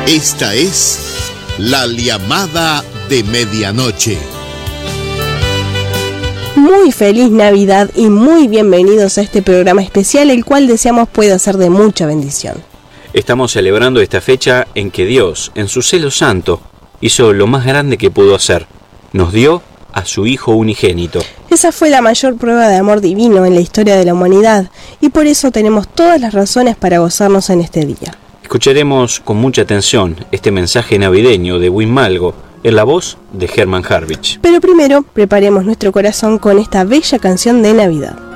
Esta es la llamada de medianoche. Muy feliz Navidad y muy bienvenidos a este programa especial, el cual deseamos pueda ser de mucha bendición. Estamos celebrando esta fecha en que Dios, en su celo santo, hizo lo más grande que pudo hacer. Nos dio a su Hijo unigénito. Esa fue la mayor prueba de amor divino en la historia de la humanidad, y por eso tenemos todas las razones para gozarnos en este día. Escucharemos con mucha atención este mensaje navideño de Wim Malgo en la voz de Hermann Harwich. Pero primero, preparemos nuestro corazón con esta bella canción de Navidad.